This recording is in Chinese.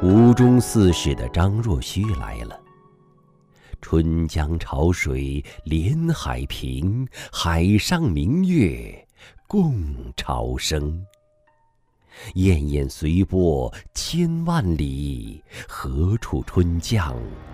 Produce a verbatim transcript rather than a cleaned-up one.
吴中四室的张若虚来了。春江潮水连海平，海上明月共潮生。滟滟随波千万里，何处春江